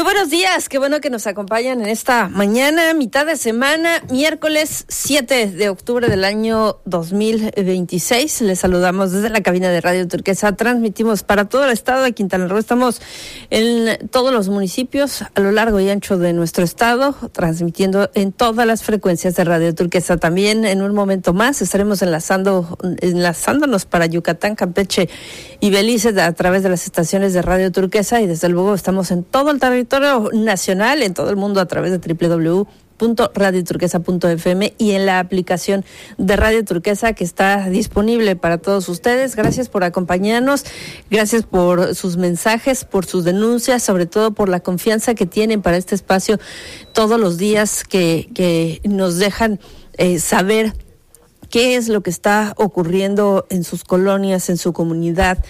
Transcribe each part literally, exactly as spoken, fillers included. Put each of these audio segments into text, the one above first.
Muy buenos días, qué bueno que nos acompañan en esta mañana, mitad de semana, miércoles siete de octubre del año dos mil veintiséis. Les saludamos desde la cabina de Radio Turquesa. Transmitimos para todo el estado de Quintana Roo. Estamos en todos los municipios a lo largo y ancho de nuestro estado, transmitiendo en todas las frecuencias de Radio Turquesa. También en un momento más estaremos enlazando, enlazándonos para Yucatán, Campeche y Belice a través de las estaciones de Radio Turquesa, y desde luego estamos en todo el territorio nacional, en todo el mundo a través de doble u doble u doble u punto radio turquesa punto efe eme y en la aplicación de Radio Turquesa que está disponible para todos ustedes. Gracias por acompañarnos, gracias por sus mensajes, por sus denuncias, sobre todo por la confianza que tienen para este espacio todos los días que, que nos dejan eh, saber qué es lo que está ocurriendo en sus colonias, en su comunidad,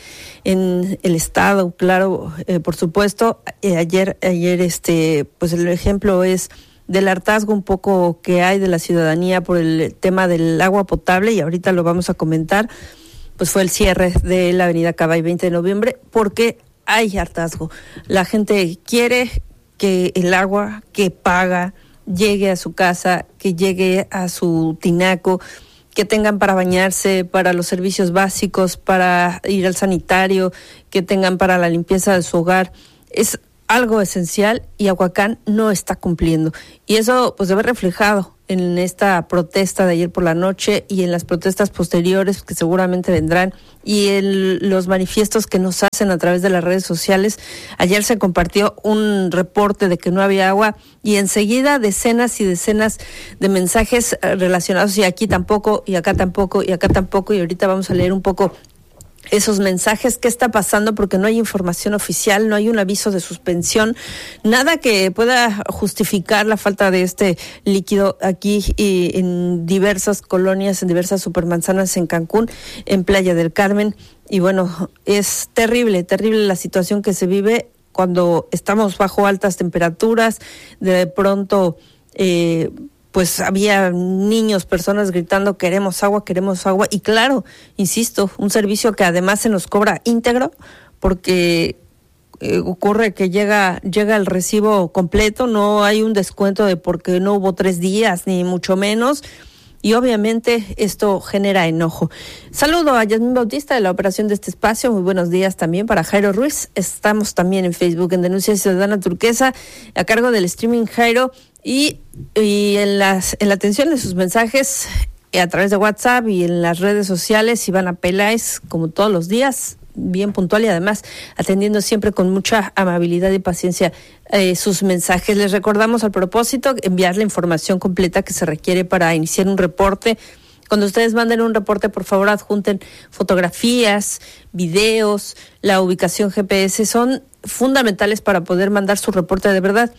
en el estado, claro, eh, por supuesto. Eh, ayer, ayer, este, pues el ejemplo es del hartazgo un poco que hay de la ciudadanía por el tema del agua potable, y ahorita lo vamos a comentar. Pues fue el cierre de la avenida Cabay veinte de noviembre, porque hay hartazgo. La gente quiere que el agua que paga llegue a su casa, que llegue a su tinaco, que tengan para bañarse, para los servicios básicos, para ir al sanitario, que tengan para la limpieza de su hogar. Es algo esencial y Aguacán no está cumpliendo. Y eso pues debe reflejado en esta protesta de ayer por la noche y en las protestas posteriores que seguramente vendrán, y en los manifiestos que nos hacen a través de las redes sociales. Ayer se compartió un reporte de que no había agua y enseguida decenas y decenas de mensajes relacionados, y aquí tampoco, y acá tampoco, y acá tampoco, y ahorita vamos a leer un poco esos mensajes. ¿Qué está pasando? Porque no hay información oficial, no hay un aviso de suspensión, nada que pueda justificar la falta de este líquido aquí y en diversas colonias, en diversas supermanzanas en Cancún, en Playa del Carmen. Y bueno, es terrible, terrible la situación que se vive cuando estamos bajo altas temperaturas. De pronto, eh, pues había niños, personas gritando queremos agua, queremos agua. Y claro, insisto, un servicio que además se nos cobra íntegro, porque eh, ocurre que llega llega el recibo completo, no hay un descuento de porque no hubo tres días, ni mucho menos. Y obviamente esto genera enojo. Saludo a Yasmín Bautista de la operación de este espacio. Muy buenos días también para Jairo Ruiz. Estamos también en Facebook en Denuncia Ciudadana Turquesa, a cargo del streaming Jairo, y, y en, las, en la atención de sus mensajes eh, a través de WhatsApp y en las redes sociales, Ivana Peláez, como todos los días, bien puntual y además atendiendo siempre con mucha amabilidad y paciencia eh, sus mensajes. Les recordamos al propósito enviar la información completa que se requiere para iniciar un reporte. Cuando ustedes manden un reporte, por favor adjunten fotografías, videos, la ubicación G P S, son fundamentales para poder mandar su reporte de verdad.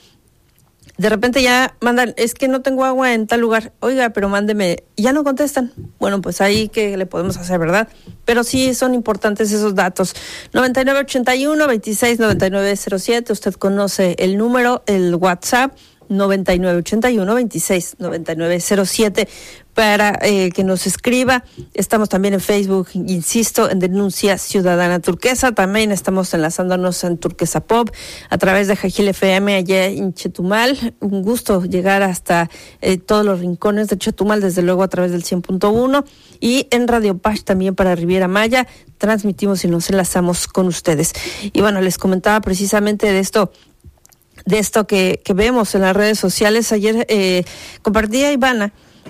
De repente ya mandan, es que no tengo agua en tal lugar, oiga, pero mándeme, ya no contestan. Bueno, pues ahí que le podemos hacer, ¿verdad? Pero sí son importantes esos datos. noventa y nueve ochenta y uno veintiséis noventa y nueve cero siete, usted conoce el número, el WhatsApp, noventa y nueve ochenta y uno veintiséis noventa y nueve cero siete, para eh, que nos escriba. Estamos también en Facebook, insisto, en Denuncia Ciudadana Turquesa. También estamos enlazándonos en Turquesa Pop a través de Jajil F M allá en Chetumal. Un gusto llegar hasta eh, todos los rincones de Chetumal, desde luego a través del cien punto uno, y en Radio Paz también para Riviera Maya. Transmitimos y nos enlazamos con ustedes. Y bueno, les comentaba precisamente de esto de esto que, que vemos en las redes sociales. Ayer eh, compartía Ivana,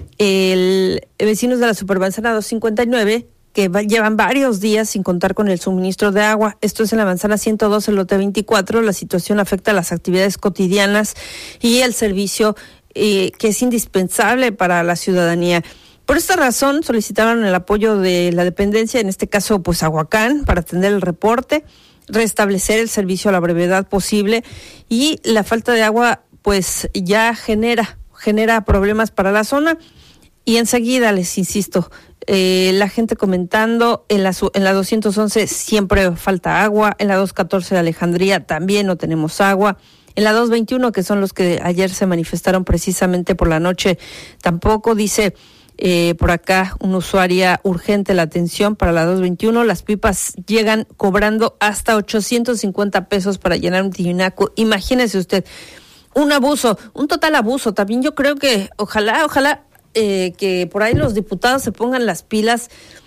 el, el vecinos de la Supermanzana doscientos cincuenta y nueve, que va, llevan varios días sin contar con el suministro de agua. Esto es en la manzana ciento dos, el lote veinticuatro. La situación afecta a las actividades cotidianas y el servicio eh, que es indispensable para la ciudadanía. Por esta razón solicitaron el apoyo de la dependencia, en este caso pues Aguacán, para atender el reporte, restablecer el servicio a la brevedad posible, y la falta de agua pues ya genera genera problemas para la zona. Y enseguida les insisto, eh, la gente comentando en la en la doscientos once siempre falta agua, en la doscientos catorce de Alejandría también no tenemos agua, en la doscientos veintiuno, que son los que ayer se manifestaron precisamente por la noche, tampoco. Dice Eh, por acá, una usuaria urgente la atención para la dos veintiuno. Las pipas llegan cobrando hasta ochocientos cincuenta pesos para llenar un tinaco. Imagínese usted, un abuso, un total abuso. También yo creo que ojalá, ojalá eh, que por ahí los diputados se pongan las pilas.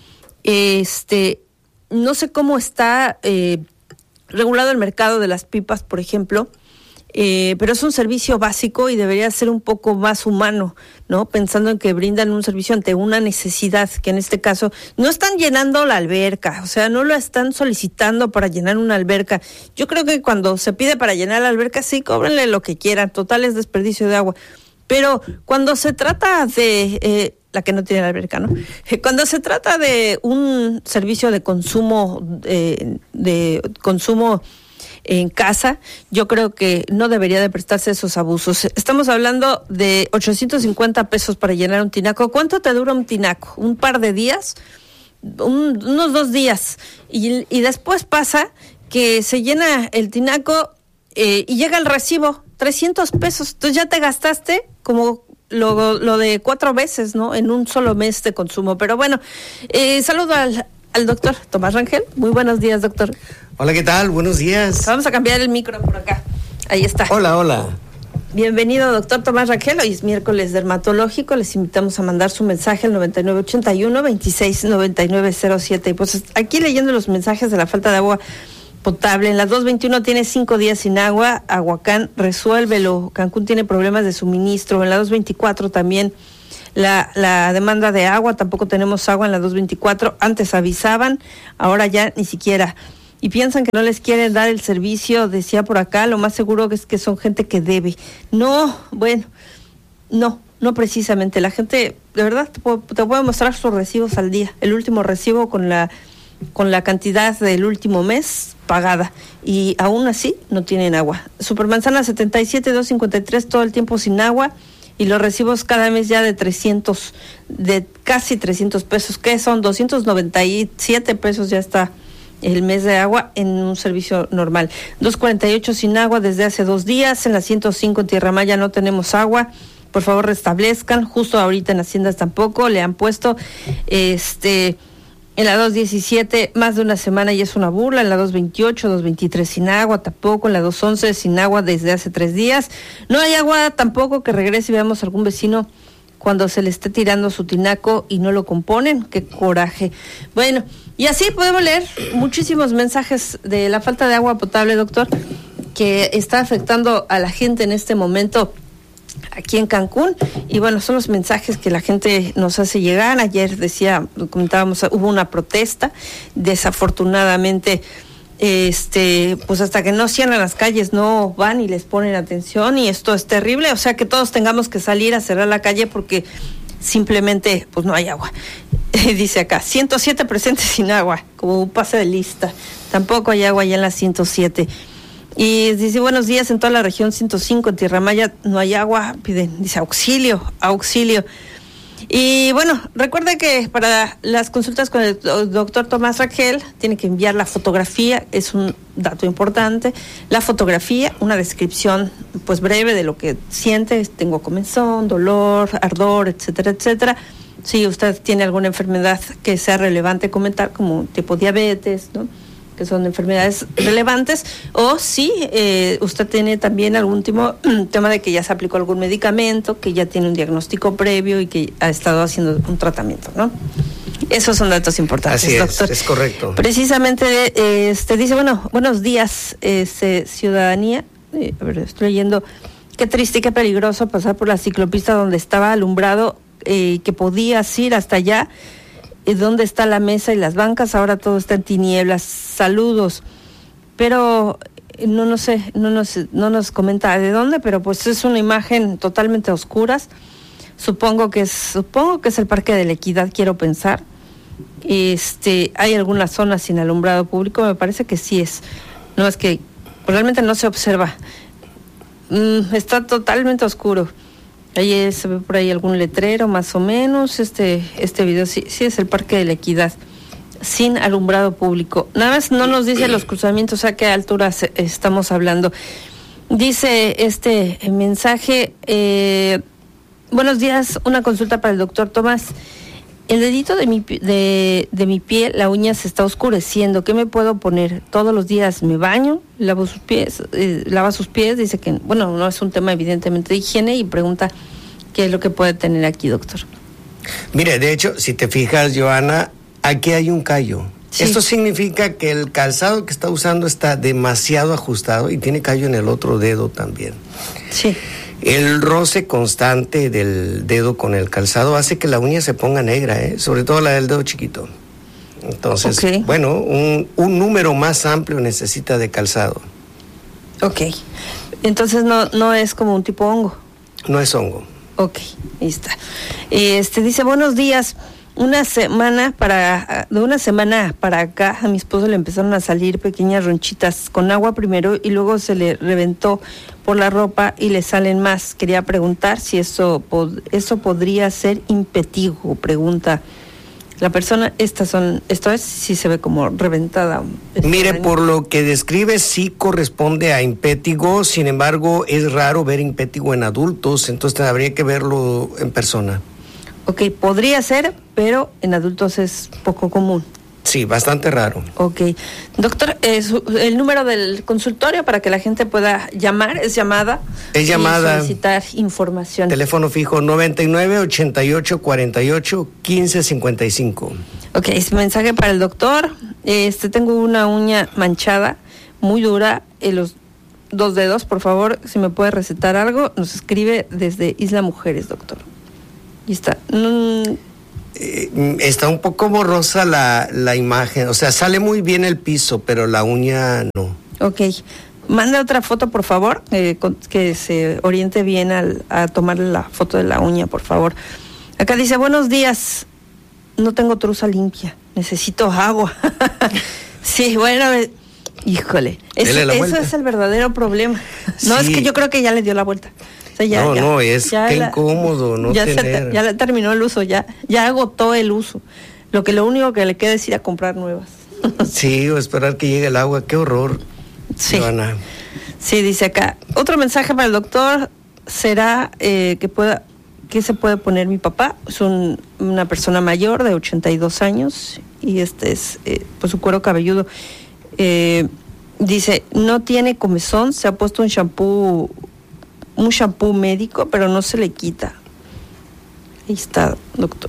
Este, no sé cómo está eh, regulado el mercado de las pipas, por ejemplo. Eh, pero es un servicio básico y debería ser un poco más humano, ¿no? Pensando en que brindan un servicio ante una necesidad, que en este caso no están llenando la alberca, o sea, no lo están solicitando para llenar una alberca. Yo creo que cuando se pide para llenar la alberca, sí, cóbrenle lo que quieran, total es desperdicio de agua. Pero cuando se trata de, eh, la que no tiene la alberca, ¿no? Cuando se trata de un servicio de consumo, eh, de consumo en casa, yo creo que no debería de prestarse esos abusos. Estamos hablando de ochocientos cincuenta pesos para llenar un tinaco. ¿Cuánto te dura un tinaco? ¿Un par de días? Un, unos dos días. Y, y después pasa que se llena el tinaco eh, y llega el recibo, trescientos pesos. Entonces ya te gastaste como lo, lo de cuatro veces, ¿no? En un solo mes de consumo. Pero bueno, eh, saludo al, al doctor Tomás Rangel. Muy buenos días, doctor. Hola, ¿qué tal? Buenos días. Vamos a cambiar el micro por acá. Ahí está. Hola, hola. Bienvenido, doctor Tomás Rangel. Hoy es miércoles dermatológico. Les invitamos a mandar su mensaje al noventa y nueve ochenta y uno veintiséis noventa y nueve cero siete. Y pues aquí leyendo los mensajes de la falta de agua potable. En las dos veintiuno tiene cinco días sin agua. Aguacán, resuélvelo. Cancún tiene problemas de suministro. En la dos veinticuatro también la, la demanda de agua. Tampoco tenemos agua en la dos veinticuatro. Antes avisaban, ahora ya ni siquiera. Y piensan que no les quieren dar el servicio, decía por acá, lo más seguro es que son gente que debe. No, bueno, no, no precisamente. La gente, de verdad, te puedo, te puedo mostrar sus recibos al día. El último recibo con la con la cantidad del último mes pagada. Y aún así no tienen agua. Supermanzana setenta y siete, doscientos cincuenta y tres, todo el tiempo sin agua. Y los recibos cada mes ya de trescientos, de casi trescientos pesos, que son doscientos noventa y siete pesos ya está el mes de agua en un servicio normal. dos cuarenta y ocho sin agua desde hace dos días. En la ciento cinco en Tierra Maya no tenemos agua. Por favor, restablezcan. Justo ahorita en Haciendas tampoco le han puesto. Este, en la dos diecisiete más de una semana y es una burla. En la dos veintiocho, dos veintitrés sin agua tampoco. En la dos once sin agua desde hace tres días. No hay agua tampoco, que regrese y veamos algún vecino cuando se le esté tirando su tinaco y no lo componen. ¡Qué coraje! Bueno, y así podemos leer muchísimos mensajes de la falta de agua potable, doctor, que está afectando a la gente en este momento aquí en Cancún. Y bueno, son los mensajes que la gente nos hace llegar. Ayer decía, comentábamos, hubo una protesta. Desafortunadamente, este, pues hasta que no cierran las calles no van y les ponen atención, y esto es terrible. O sea, que todos tengamos que salir a cerrar la calle porque simplemente pues no hay agua. Dice acá, ciento siete presentes sin agua, como un pase de lista. Tampoco hay agua allá en la ciento siete. Y dice, buenos días, en toda la región ciento cinco, en Tierra Maya no hay agua. Piden, dice, auxilio, auxilio. Y bueno, recuerde que para las consultas con el doctor Tomás Rangel tiene que enviar la fotografía, es un dato importante, la fotografía, una descripción pues breve de lo que siente. Tengo comezón, dolor, ardor, etcétera, etcétera. Si usted tiene alguna enfermedad que sea relevante comentar, como tipo diabetes, ¿no?, que son enfermedades relevantes, o si eh, usted tiene también algún tipo, tema de que ya se aplicó algún medicamento, que ya tiene un diagnóstico previo y que ha estado haciendo un tratamiento, ¿no? Esos son datos importantes, Así es, doctor. Es correcto. Precisamente, eh, este dice, bueno, buenos días, este, ciudadanía. Eh, a ver, estoy leyendo. Qué triste y qué peligroso pasar por la ciclopista donde estaba alumbrado, eh, que podías ir hasta allá. ¿Dónde está la mesa y las bancas? Ahora todo está en tinieblas. Saludos. Pero no, no sé, no nos, no nos comenta de dónde, pero pues es una imagen totalmente a oscuras. Supongo que es, supongo que es el Parque de la Equidad, quiero pensar. Este, hay algunas zonas sin alumbrado público, me parece que sí es. No, es que realmente no se observa. Mm, está totalmente oscuro. Ahí se ve por ahí algún letrero, más o menos. Este este video sí, sí es el Parque de la Equidad, sin alumbrado público. Nada más no nos dice los cruzamientos, a qué alturas estamos hablando. Dice este mensaje, eh, buenos días, una consulta para el doctor Tomás. El dedito de mi, de, de mi pie, la uña se está oscureciendo. ¿Qué me puedo poner? Todos los días me baño, lavo sus pies, eh, lava sus pies. Dice que, bueno, no es un tema evidentemente de higiene y pregunta qué es lo que puede tener aquí, doctor. Mire, de hecho, si te fijas, Joana, aquí hay un callo. Sí. Esto significa que el calzado que está usando está demasiado ajustado y tiene callo en el otro dedo también. Sí. El roce constante del dedo con el calzado hace que la uña se ponga negra, ¿eh? Sobre todo la del dedo chiquito. Entonces, okay. bueno, un, un número más amplio necesita de calzado. Ok. Entonces no, no es como un tipo hongo. No es hongo. Ok, ahí está. Este dice, buenos días. Una semana para, de una semana para acá, a mi esposo le empezaron a salir pequeñas ronchitas con agua primero y luego se le reventó por la ropa y le salen más. Quería preguntar si eso, eso podría ser impetigo, pregunta la persona. Estas son, esto es, si se ve como reventada. Mire, por lo que describe, sí corresponde a impétigo, sin embargo, es raro ver impétigo en adultos, entonces habría que verlo en persona. Ok, podría ser, pero en adultos es poco común. Sí, bastante raro. Ok. Doctor, eh, su, el número del consultorio para que la gente pueda llamar, es llamada. Es llamada. Y solicitar información. Teléfono fijo noventa y nueve, ochenta y ocho, cuarenta y ocho, quince cincuenta y cinco. Ok, es mensaje para el doctor. Este, tengo una uña manchada, muy dura, en los dos dedos. Por favor, si me puede recetar algo, nos escribe desde Isla Mujeres, doctor. Y está. Mm. Eh, está un poco borrosa la, la imagen, o sea, sale muy bien el piso, pero la uña no. Ok. Manda otra foto, por favor, eh, con, que se oriente bien al, a tomar la foto de la uña, por favor. Acá dice, buenos días, no tengo truza limpia, necesito agua. Sí, bueno, eh, híjole, eso, eso es el verdadero problema. No, sí. Es que yo creo que ya le dio la vuelta. O sea, ya, no, ya, no, es ya que la, incómodo no ya tener. Se, ya le terminó el uso, ya, ya agotó el uso. Lo que lo único que le queda es ir a comprar nuevas. Sí, o esperar que llegue el agua, qué horror. Sí. Joana. Sí, dice acá. Otro mensaje para el doctor será eh, que pueda, ¿qué se puede poner mi papá? Es un, una persona mayor de ochenta y dos años y este es eh, pues su cuero cabelludo. Eh, dice, no tiene comezón, se ha puesto un shampoo un shampoo médico, pero no se le quita. Ahí está, doctor.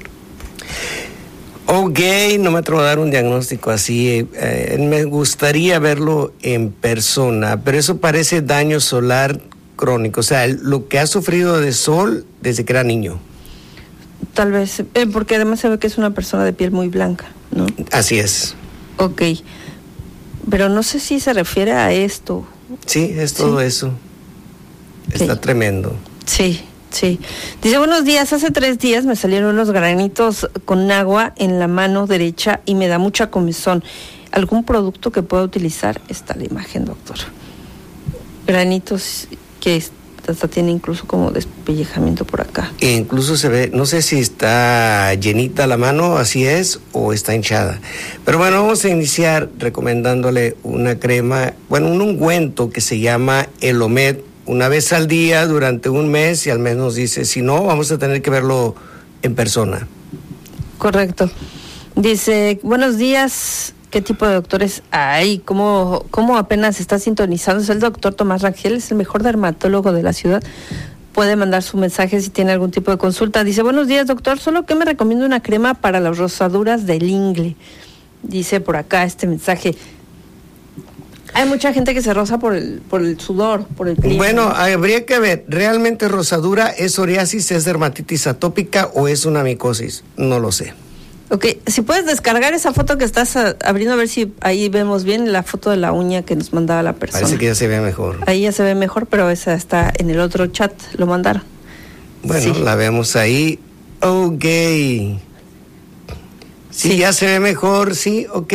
Ok, no me atrevo a dar un diagnóstico así. Eh, me gustaría verlo en persona, pero eso parece daño solar crónico, o sea, lo que ha sufrido de sol desde que era niño. Tal vez, eh, porque además se ve que es una persona de piel muy blanca, ¿no? Así es. Ok, pero no sé si se refiere a esto. Sí, es todo ¿Sí? eso. Está okay. Tremendo. Sí, sí. Dice, buenos días, hace tres días me salieron unos granitos con agua en la mano derecha y me da mucha comezón. ¿Algún producto que pueda utilizar? Está la imagen, doctor. Granitos que hasta tiene incluso como despellejamiento por acá. E incluso se ve, no sé si está llenita la mano, así es, o está hinchada. Pero bueno, vamos a iniciar recomendándole una crema, bueno, un ungüento que se llama Elomed, una vez al día durante un mes y al menos dice, si no, vamos a tener que verlo en persona. Correcto. Dice, buenos días, ¿qué tipo de doctores hay? ¿Cómo, cómo apenas está sintonizando? Es el doctor Tomás Rangel, es el mejor dermatólogo de la ciudad. Puede mandar su mensaje si tiene algún tipo de consulta. Dice, buenos días, doctor, solo que me recomienda una crema para las rosaduras del ingle. Dice por acá este mensaje. Hay mucha gente que se rosa por el por el sudor, por el clima. Bueno, habría que ver, ¿realmente rosadura es psoriasis, es dermatitis atópica o es una micosis? No lo sé. Ok, si puedes descargar esa foto que estás abriendo, a ver si ahí vemos bien la foto de la uña que nos mandaba la persona. Parece que ya se ve mejor. Ahí ya se ve mejor, pero esa está en el otro chat, lo mandaron. Bueno, sí. La vemos ahí. Ok. Sí, sí, ya se ve mejor, sí, ok.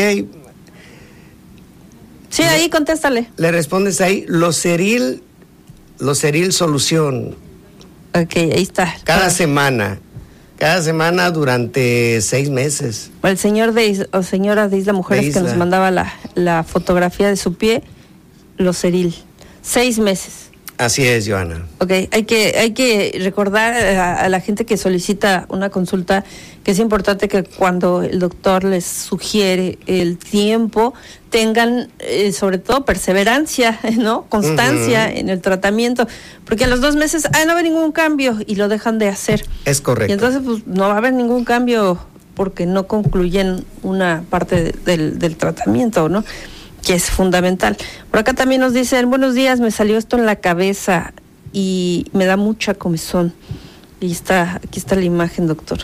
Sí, ahí contéstale. Le respondes ahí, Loceril, Loceril Solución. Ok, ahí está. Cada ah. semana, cada semana durante seis meses. El señor de, o señora de Isla Mujeres de Isla. Que nos mandaba la, la fotografía de su pie, Loceril, seis meses. Así es, Joana. Ok, hay que, hay que recordar a, a la gente que solicita una consulta que es importante que cuando el doctor les sugiere el tiempo, tengan eh, sobre todo perseverancia, ¿no? Constancia uh-huh. en el tratamiento, porque a los dos meses, ah, no va a haber ningún cambio y lo dejan de hacer. Es correcto. Y entonces pues no va a haber ningún cambio porque no concluyen una parte de, del, del tratamiento, ¿no? Que es fundamental. Por acá también nos dicen, buenos días, me salió esto en la cabeza y me da mucha comezón. Y está, aquí está la imagen, doctor.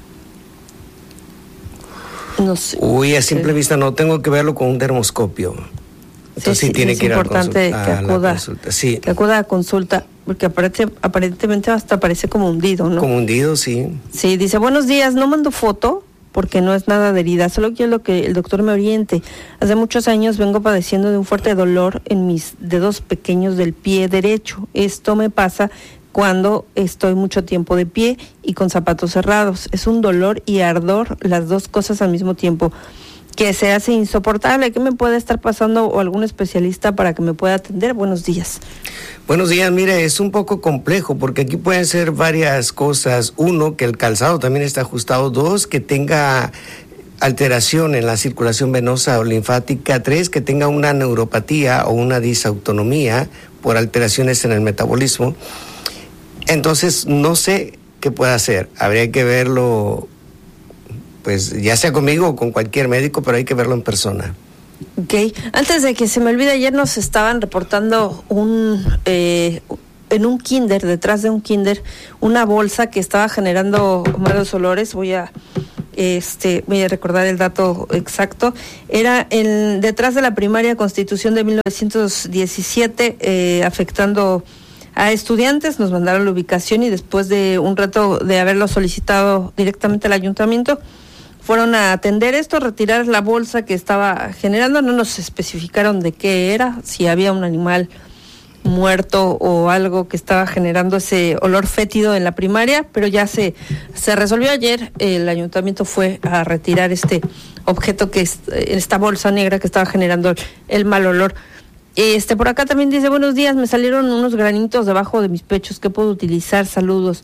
No sé. Uy, a simple vista no, tengo que verlo con un dermoscopio. Entonces sí, sí, sí tiene es que ir importante a, que a acuda, la consulta. Sí. Que acuda a consulta, porque aparente, aparentemente hasta parece como hundido, ¿no? Como hundido, sí. Sí, dice, buenos días, no mando foto, porque no es nada de herida, solo quiero que el doctor me oriente. Hace muchos años vengo padeciendo de un fuerte dolor en mis dedos pequeños del pie derecho. Esto me pasa cuando estoy mucho tiempo de pie y con zapatos cerrados. Es un dolor y ardor, las dos cosas al mismo tiempo, que se hace insoportable. ¿Qué me puede estar pasando o algún especialista para que me pueda atender? Buenos días. Buenos días, mire, es un poco complejo porque aquí pueden ser varias cosas. Uno, que el calzado también está ajustado. Dos, que tenga alteración en la circulación venosa o linfática. Tres, que tenga una neuropatía o una disautonomía por alteraciones en el metabolismo. Entonces, no sé qué puede hacer. Habría que verlo, pues ya sea conmigo o con cualquier médico, pero hay que verlo en persona. Ok, antes de que se me olvide, ayer nos estaban reportando un eh, en un kinder, detrás de un kinder, una bolsa que estaba generando malos olores. Voy a este voy a recordar el dato exacto. Era el, detrás de la primaria Constitución de mil novecientos diecisiete, eh, afectando a estudiantes. Nos mandaron la ubicación y después de un rato de haberlo solicitado directamente al ayuntamiento, fueron a atender esto, retirar la bolsa que estaba generando. No nos especificaron de qué era, si había un animal muerto o algo que estaba generando ese olor fétido en la primaria, pero ya se, se resolvió ayer. El ayuntamiento fue a retirar este objeto, que es esta bolsa negra que estaba generando el mal olor. Este, por acá también dice, buenos días, me salieron unos granitos debajo de mis pechos, ¿qué puedo utilizar? Saludos.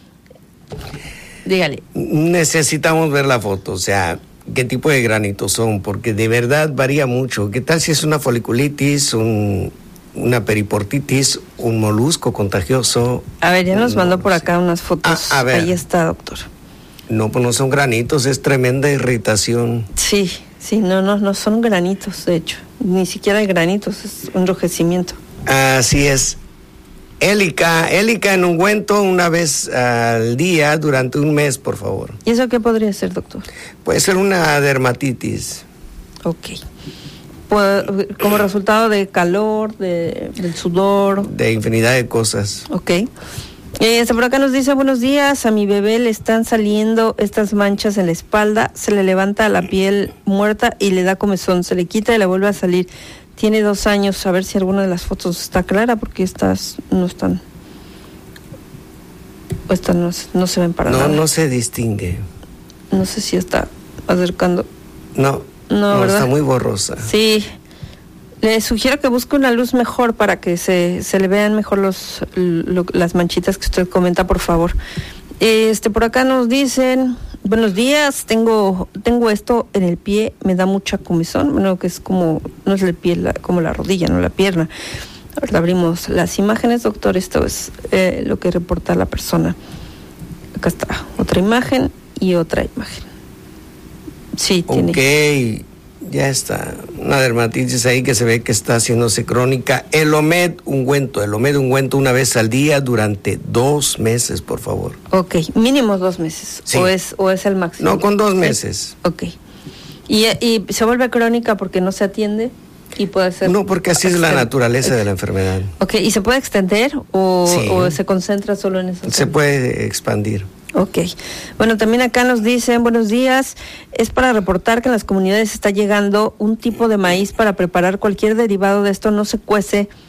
Dígale. Necesitamos ver la foto, o sea, qué tipo de granitos son, porque de verdad varía mucho. ¿Qué tal si es una foliculitis, un, una periportitis, un molusco contagioso? A ver, ya nos no, mandó por sí. acá unas fotos. Ah, a ver. Ahí está, doctor. No, pues no son granitos, es tremenda irritación. Sí, sí, no, no, no son granitos, de hecho. Ni siquiera hay granitos, es un enrojecimiento. Así es. Élica, élica en ungüento una vez al día durante un mes, por favor. ¿Y eso qué podría ser, doctor? Puede ser una dermatitis. Ok. Como resultado de calor, de, del sudor. De infinidad de cosas. Ok. Eh, por acá nos dice, buenos días, a mi bebé le están saliendo estas manchas en la espalda, se le levanta la piel muerta y le da comezón, se le quita y le vuelve a salir. Tiene dos años, a ver si alguna de las fotos está clara, porque estas no están, estas no, no se ven para no, nada. No, no se distingue. No sé si está acercando. No, no, no ¿verdad? Está muy borrosa. Sí, le sugiero que busque una luz mejor para que se, se le vean mejor los lo, las manchitas que usted comenta, por favor. Este, por acá nos dicen, buenos días, tengo tengo esto en el pie, me da mucha comezón, bueno, que es como, no es el pie, la, como la rodilla, no la pierna. Ahora abrimos las imágenes, doctor, esto es eh, lo que reporta la persona. Acá está, otra imagen y otra imagen. Sí, tiene. Ok, ya está. Una dermatitis ahí que se ve que está haciéndose crónica. Elomed ungüento, Elomed ungüento una vez al día durante dos meses, por favor. Ok, mínimo dos meses. Sí. ¿O es o es el máximo? No, con dos meses. Sí. Ok. ¿Y, ¿Y se vuelve crónica porque no se atiende? Y puede ser... No, porque así es la naturaleza de la enfermedad. Ok, ¿y se puede extender o, sí. o se concentra solo en eso? Se zona? Puede expandir. Ok. Bueno, también acá nos dicen, buenos días, es para reportar que en las comunidades está llegando un tipo de maíz para preparar cualquier derivado de esto, no se cuece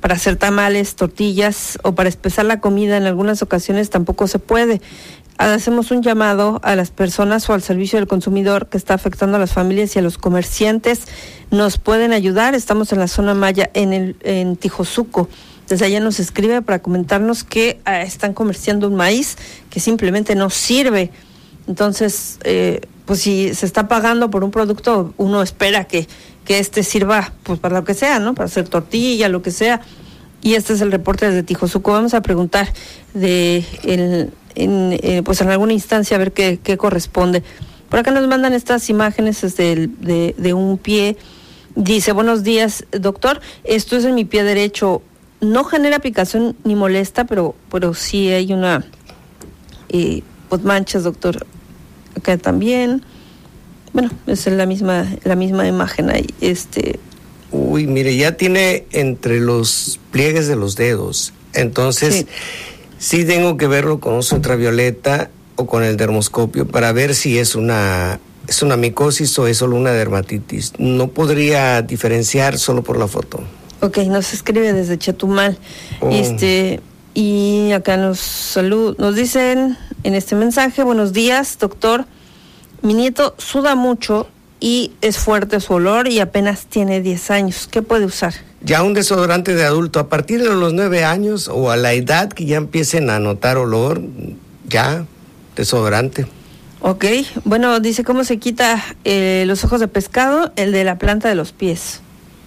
para hacer tamales, tortillas o para espesar la comida. En algunas ocasiones tampoco se puede. Hacemos un llamado a las personas o al servicio del consumidor que está afectando a las familias y a los comerciantes. Nos pueden ayudar. Estamos en la zona Maya, en el en Tijosuco. Desde allá nos escribe para comentarnos que eh, están comerciando un maíz que simplemente no sirve. Entonces, eh, pues si se está pagando por un producto, uno espera que, que este sirva pues para lo que sea, ¿no? Para hacer tortilla, lo que sea. Y este es el reporte desde Tijosuco. Vamos a preguntar de el, en, eh, pues en alguna instancia a ver qué, qué corresponde. Por acá nos mandan estas imágenes desde el, de, de un pie. Dice, buenos días, doctor. Esto es en mi pie derecho. No genera picazón ni molesta, pero, pero sí hay una eh, pues manchas, doctor. Acá también. Bueno, es la misma, la misma imagen ahí. Este. Uy, mire, ya tiene entre los pliegues de los dedos. Entonces, sí, sí tengo que verlo con luz ultravioleta o con el dermoscopio para ver si es una, es una micosis o es solo una dermatitis. No podría diferenciar solo por la foto. Ok, nos escribe desde Chetumal. Oh. Este, y acá nos salud, nos dicen en este mensaje, buenos días, doctor. Mi nieto suda mucho y es fuerte su olor y apenas tiene diez años. ¿Qué puede usar? Ya un desodorante de adulto, a partir de los nueve años o a la edad que ya empiecen a notar olor, ya, desodorante. Ok, bueno, dice cómo se quita eh, los ojos de pescado, el de la planta de los pies.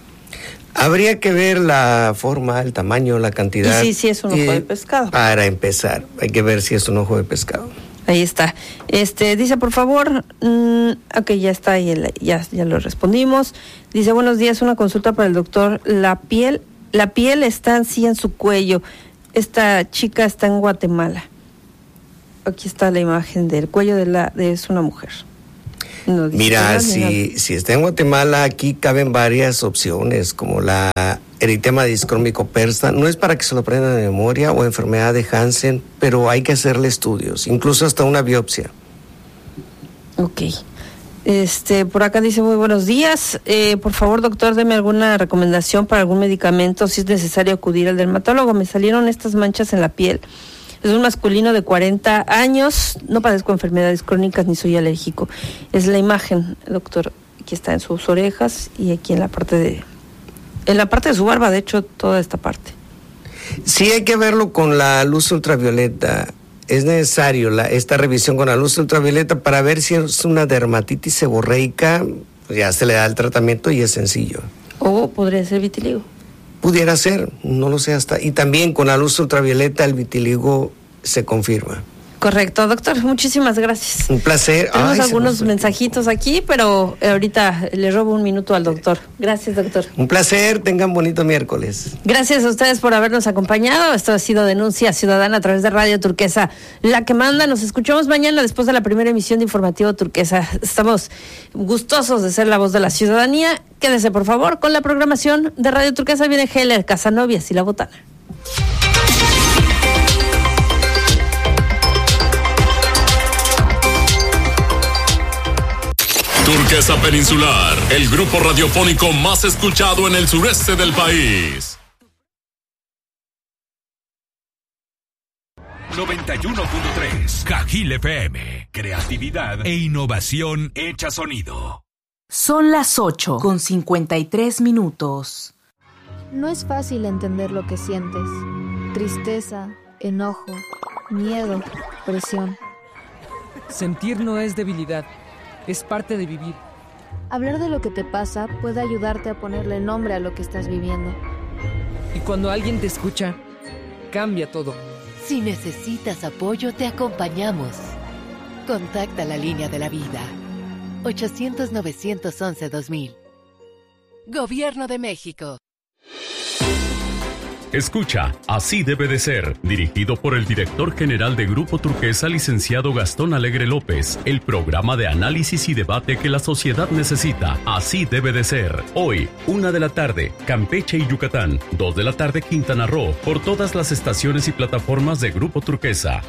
Habría que ver la forma, el tamaño, la cantidad. Y sí, sí es un ojo de pescado. Para empezar, hay que ver si es un ojo de pescado. Ahí está. Este, dice, por favor, mmm, ok, ya está ahí, el, ya, ya lo respondimos. Dice, buenos días, una consulta para el doctor. La piel, la piel está así en su cuello. Esta chica está en Guatemala. Aquí está la imagen del cuello de la, de es una mujer. No dice Mira, nada, si, si está en Guatemala, aquí caben varias opciones, como la eritema discrómico persa. No es para que se lo aprendan de memoria o enfermedad de Hansen, pero hay que hacerle estudios, incluso hasta una biopsia. Ok. Este, por acá dice, muy buenos días. Eh, por favor, doctor, deme alguna recomendación para algún medicamento, si es necesario acudir al dermatólogo. Me salieron estas manchas en la piel. Es un masculino de cuarenta años, no padezco enfermedades crónicas ni soy alérgico. Es la imagen, doctor, aquí está en sus orejas y aquí en la parte de, en la parte de su barba, de hecho, toda esta parte. Sí, hay que verlo con la luz ultravioleta. Es necesario la, esta revisión con la luz ultravioleta para ver si es una dermatitis seborreica. Ya se le da el tratamiento y es sencillo. O podría ser vitiligo. Pudiera ser, no lo sé hasta. Y también con la luz ultravioleta el vitiligo se confirma. Correcto, doctor, muchísimas gracias. Un placer. Tenemos Ay, algunos mensajitos aquí, pero ahorita le robo un minuto al doctor. Gracias, doctor. Un placer, tengan bonito miércoles. Gracias a ustedes por habernos acompañado. Esto ha sido Denuncia Ciudadana a través de Radio Turquesa, la que manda. Nos escuchamos mañana después de la primera emisión de Informativo Turquesa. Estamos gustosos de ser la voz de la ciudadanía. Quédese, por favor, con la programación de Radio Turquesa. Viene Heller, Casanovias y La Botana. Turquesa Peninsular, el grupo radiofónico más escuchado en el sureste del país. noventa y uno punto tres Cajil F M. Creatividad e innovación hecha sonido. Son las ocho con cincuenta y tres minutos. No es fácil entender lo que sientes. Tristeza, enojo, miedo, presión. Sentir no es debilidad. Es parte de vivir. Hablar de lo que te pasa puede ayudarte a ponerle nombre a lo que estás viviendo. Y cuando alguien te escucha, cambia todo. Si necesitas apoyo, te acompañamos. Contacta la línea de la vida. ochocientos, novecientos once, dos mil. Gobierno de México. Escucha, Así debe de ser, dirigido por el director general de Grupo Turquesa, licenciado Gastón Alegre López, el programa de análisis y debate que la sociedad necesita. Así debe de ser. Hoy, una de la tarde, Campeche y Yucatán, dos de la tarde, Quintana Roo, por todas las estaciones y plataformas de Grupo Turquesa.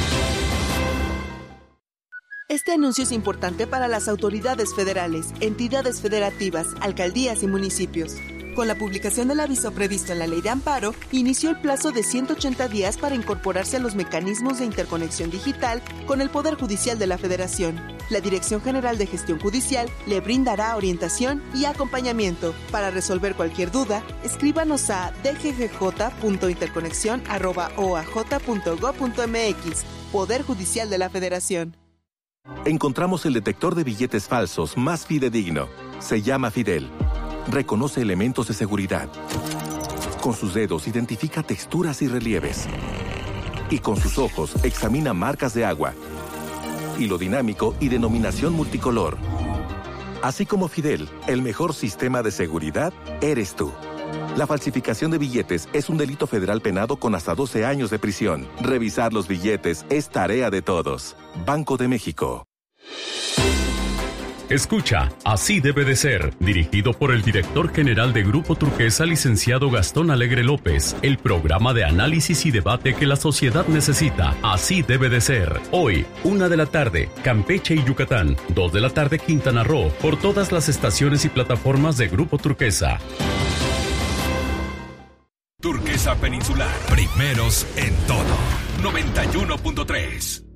Este anuncio es importante para las autoridades federales, entidades federativas, alcaldías y municipios. Con la publicación del aviso previsto en la Ley de Amparo, inició el plazo de ciento ochenta días para incorporarse a los mecanismos de interconexión digital con el Poder Judicial de la Federación. La Dirección General de Gestión Judicial le brindará orientación y acompañamiento. Para resolver cualquier duda, escríbanos a d g g j punto interconexión arroba o a j punto gob punto m x. Poder Judicial de la Federación. Encontramos el detector de billetes falsos más fidedigno. Se llama Fidel. Reconoce elementos de seguridad. Con sus dedos identifica texturas y relieves. Y con sus ojos examina marcas de agua. Hilo dinámico y denominación multicolor. Así como Fidel, el mejor sistema de seguridad eres tú. La falsificación de billetes es un delito federal penado con hasta doce años de prisión. Revisar los billetes es tarea de todos. Banco de México. Escucha, Así debe de ser, dirigido por el director general de Grupo Turquesa, licenciado Gastón Alegre López, el programa de análisis y debate que la sociedad necesita. Así debe de ser. Hoy, una de la tarde, Campeche y Yucatán, dos de la tarde, Quintana Roo, por todas las estaciones y plataformas de Grupo Turquesa. Turquesa Peninsular, primeros en todo. noventa y uno punto tres.